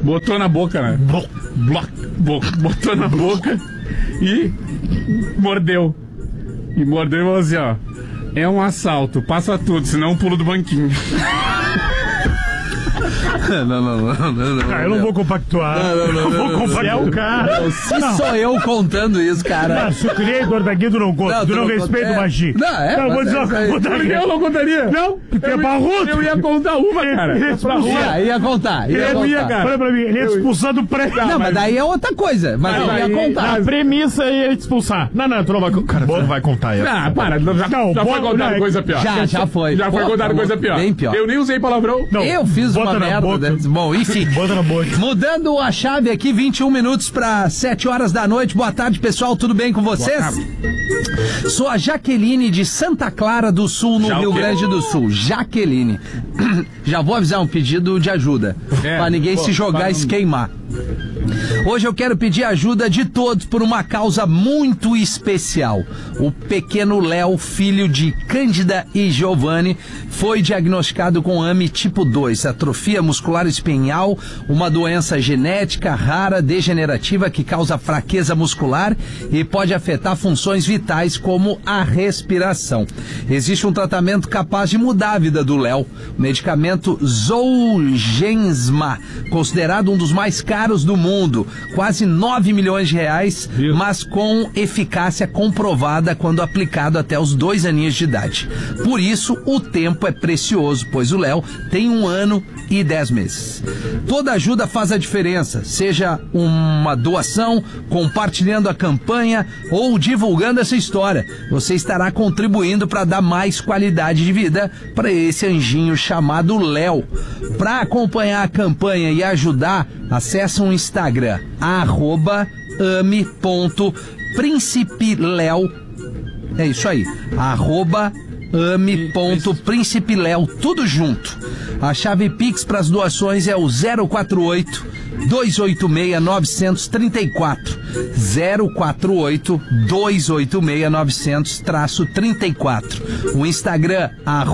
botou na boca, né? Botou na boca e mordeu. E mordeu e falou assim, ó. É um assalto, passa tudo, senão eu pulo do banquinho. Não, eu não vou compactuar. Não vou compactuar. É o cara. Se sou eu contando isso, cara. Se o criador daqui, tu não conta. Tu não respeita o Magi. Não, vou dizer eu não contaria. Não, porque é barrudo. Eu ia contar uma, cara. Ia contar. Cara. Olha pra mim, ele ia te expulsar do prédio. Não, mas daí é outra coisa. Mas eu ia contar. A premissa é ele te expulsar. Não, tu não vai contar. Cara, você não vai contar isso. Ah, para. Já foi contado coisa pior. Já foi. Já foi contado coisa pior. Bem pior. Eu nem usei palavrão. Eu fiz uma merda. Bom, enfim. Bota na boca. Mudando a chave aqui, 21 minutos para 7 horas da noite. Boa tarde, pessoal. Tudo bem com vocês? Sou a Jaqueline de Santa Clara do Sul, no Rio Grande do Sul. Jaqueline. Já vou avisar um pedido de ajuda. Pra ninguém se jogar e se queimar. Hoje eu quero pedir ajuda de todos por uma causa muito especial. O pequeno Léo, filho de Cândida e Giovanni, foi diagnosticado com AME tipo 2, atrofia muscular espinhal, uma doença genética rara, degenerativa que causa fraqueza muscular e pode afetar funções vitais como a respiração. Existe um tratamento capaz de mudar a vida do Léo, o medicamento Zolgensma, considerado um dos mais caros do mundo, quase 9 milhões de reais, mas com eficácia comprovada quando aplicado até os 2 aninhos de idade. Por isso, o tempo é precioso, pois o Léo tem 1 ano e 10 meses. Toda ajuda faz a diferença, seja uma doação, compartilhando a campanha ou divulgando essa história. Você estará contribuindo para dar mais qualidade de vida para esse anjinho chamado Léo. Para acompanhar a campanha e ajudar, acesse o Instagram, @ame.principeleo. É isso aí, @ame.principeleo, tudo junto. A chave Pix para as doações é o 048-286-934. 048-286-900-34. O Instagram,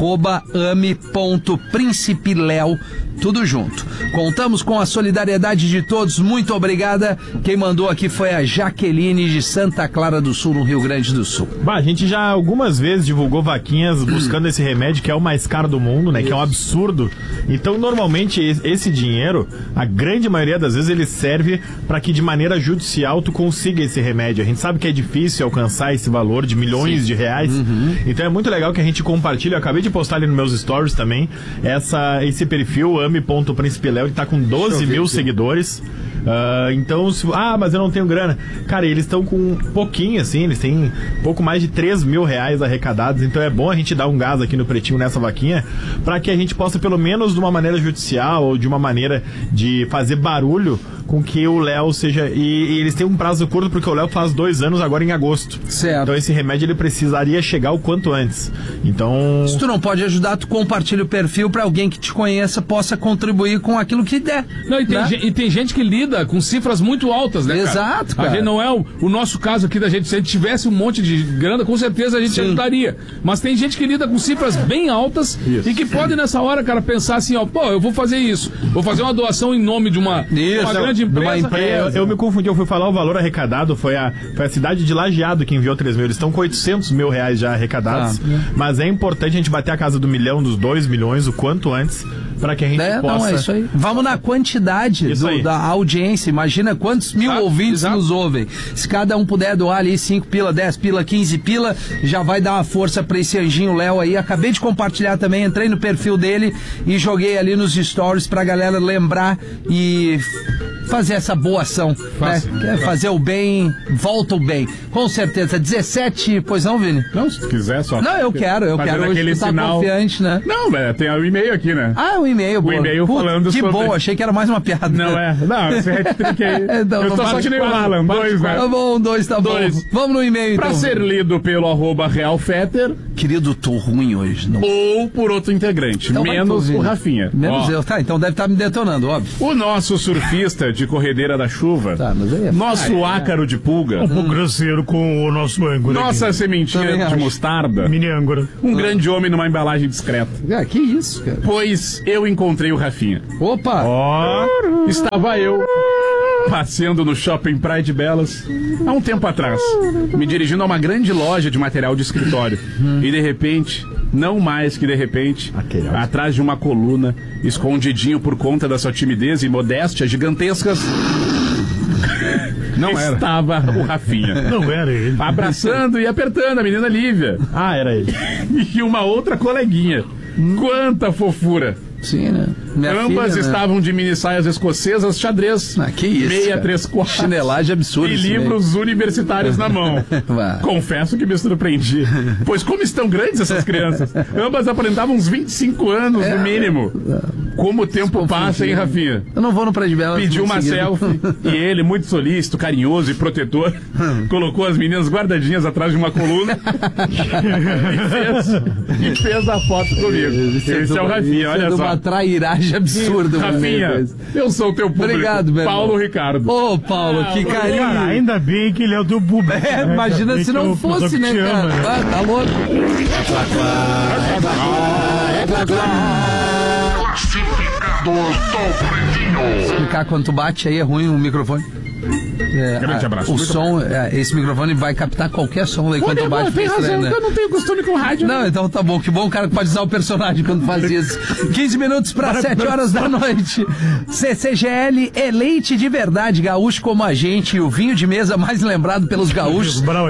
@ame.principeleo, tudo junto. Contamos com a solidariedade de todos, muito obrigada. Quem mandou aqui foi a Jaqueline de Santa Clara do Sul, no Rio Grande do Sul. A gente já algumas vezes divulgou vaquinhas buscando esse remédio que é o mais caro do mundo, né? Que é um absurdo. Então, normalmente, esse dinheiro, a grande maioria das vezes, ele serve para que de maneira judicial tu consiga esse remédio. A gente sabe que é difícil alcançar esse valor de milhões de reais. Então é muito legal que a gente compartilhe. Eu acabei de postar ali nos meus stories também esse perfil ame.principeleo, ele tá com 12 mil seguidores. Então, mas eu não tenho grana. Cara, eles estão com um pouquinho, assim, eles têm pouco mais de 3 mil reais arrecadados. Então é bom a gente dar um gás aqui no Pretinho nessa vaquinha, para que a gente possa, pelo menos de uma maneira judicial ou de uma maneira de fazer barulho, com que o Léo seja... E eles têm um prazo curto, porque o Léo faz 2 anos agora em agosto. Certo. Então esse remédio ele precisaria chegar o quanto antes. Então... Se tu não pode ajudar, tu compartilha o perfil para alguém que te conheça possa contribuir com aquilo que der. Não, e tem gente que lida com cifras muito altas, né, cara? Exato, cara. A gente não é o nosso caso aqui da gente. Se a gente tivesse um monte de grana, com certeza a gente ajudaria. Mas tem gente que lida com cifras bem altas e que pode nessa hora, cara, pensar assim, ó, eu vou fazer isso. Vou fazer uma doação em nome de uma grande empresa. Eu me confundi, eu fui falar o valor arrecadado, foi a cidade de Lajeado que enviou 3 mil. Eles estão com 800 mil reais já arrecadados. Mas é importante a gente bater a casa do 1 milhão, dos 2 milhões, o quanto antes, para que a gente possa... Não, é isso aí. Vamos na quantidade da audiência. Imagina quantos mil ouvintes nos ouvem. Se cada um puder doar ali 5 pila, 10 pila, 15 pila, já vai dar uma força pra esse anjinho Léo aí. Acabei de compartilhar também, entrei no perfil dele e joguei ali nos stories pra galera lembrar e fazer essa boa ação, né? Quer fazer o bem, volta o bem. Com certeza. 17, pois não, Vini? Não, se tu quiser só. Não, eu quero hoje, tu tá confiante, né? Não, tem o e-mail aqui, né? O e-mail, boa. O e-mail falando que bom, achei que era mais uma piada. Não, esse hat-trick aí. Então, eu tô só que nem o Alan, 2, né? Tá bom, 2 tá bom. Vamos no e-mail, então. Pra ser lido pelo @realfetter. Querido, tô ruim hoje. Não. Ou por outro integrante, então menos o Rafinha. Menos eu. Tá, então deve estar me detonando, óbvio. O nosso surfista de corredeira da chuva, Tá, mas aí é... nosso ácaro de pulga, Um pouco grosseiro com o nosso âncora. nossa aqui. sementinha Também de acho. mostarda, Mini âncora. um grande homem numa embalagem discreta. Ah, que isso, cara. Pois eu encontrei o Rafinha. Opa! Ó, Estava eu passeando no shopping Praia de Belas há um tempo atrás, me dirigindo a uma grande loja de material de escritório. E de repente, não mais que de repente, atrás de uma coluna, escondidinho por conta da sua timidez e modéstia gigantescas, não estava o Rafinha. Não era ele. Abraçando e apertando a menina Lívia era ele. e uma outra coleguinha. Quanta fofura! Sim, né? Minha Ambas filha, né? estavam de mini saias escocesas xadrez. Ah, que isso, meia cara. 3/4. Chinelagem absurda E isso livros universitários na mão. Vá. Confesso que me surpreendi. Pois como estão grandes essas crianças? Ambas aparentavam uns 25 anos, no mínimo. Como o tempo passa, hein, Rafinha? Eu não vou no Praia de Belas. Pediu uma seguido. selfie e ele, muito solícito, carinhoso e protetor, colocou as meninas guardadinhas atrás de uma coluna e fez a foto comigo. Esse é o Rafinha, olha só. Uma trairagem absurda. Rafinha, eu sou o teu público. Obrigado, meu Paulo irmão. Ricardo. Ô, Paulo, que carinho. Cara, ainda bem que ele é o teu público. É, né, imagina cara? se não Então, o fosse, pessoal né, que te cara? ama, né? Ah, tá louco. Explicar quanto bate aí é ruim o microfone. Grande abraço. O som, esse microfone vai captar qualquer som aí quando bate. Tem fica estranho, razão, né? eu não tenho costume com rádio. Não, então tá bom. Que bom o cara que pode usar o personagem quando faz isso. 15 minutos para 7 horas da noite. CCGL é leite de verdade, gaúcho como a gente, e o vinho de mesa mais lembrado pelos gaúchos. Bravo.